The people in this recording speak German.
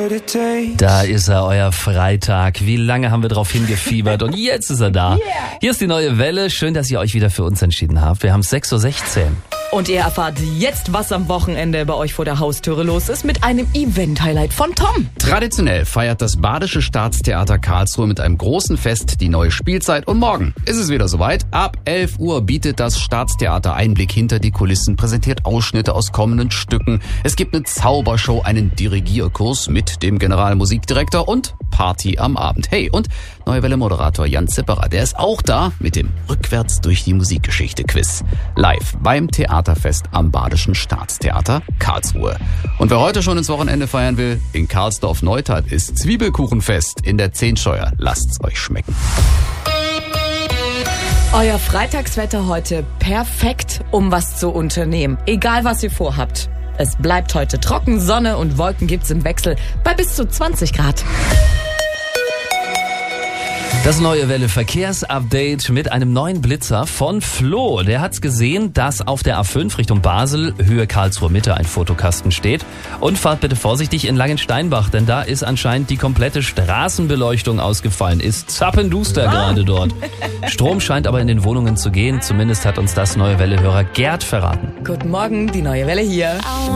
Da ist er, euer Freitag. Wie lange haben wir drauf hingefiebert und jetzt ist er da. Hier ist die neue Welle. Schön, dass ihr euch wieder für uns entschieden habt. Wir haben 6:16 Uhr. Und ihr erfahrt jetzt, was am Wochenende bei euch vor der Haustüre los ist, mit einem Event-Highlight von Tom. Traditionell feiert das Badische Staatstheater Karlsruhe mit einem großen Fest die neue Spielzeit. Und morgen ist es wieder soweit. Ab 11 Uhr bietet das Staatstheater Einblick hinter die Kulissen, präsentiert Ausschnitte aus kommenden Stücken. Es gibt eine Zaubershow, einen Dirigierkurs mit dem Generalmusikdirektor und Party am Abend. Hey, und Neue Welle-Moderator Jan Zipperer, der ist auch da mit dem Rückwärts durch die Musikgeschichte-Quiz. Live beim Theaterfest am Badischen Staatstheater Karlsruhe. Und wer heute schon ins Wochenende feiern will, in Karlsdorf-Neustadt ist Zwiebelkuchenfest in der Zehnscheuer. Lasst's euch schmecken. Euer Freitagswetter heute perfekt, um was zu unternehmen. Egal, was ihr vorhabt. Es bleibt heute trocken, Sonne und Wolken gibt's im Wechsel bei bis zu 20 Grad. Das neue Welle Verkehrsupdate mit einem neuen Blitzer von Flo. Der hat's gesehen, dass auf der A5 Richtung Basel, Höhe Karlsruhe Mitte, ein Fotokasten steht. Und fahrt bitte vorsichtig in Langensteinbach, denn da ist anscheinend die komplette Straßenbeleuchtung ausgefallen. Ist zappenduster gerade dort. Strom scheint aber in den Wohnungen zu gehen. Zumindest hat uns das neue Welle-Hörer Gerd verraten. Guten Morgen, die neue Welle hier.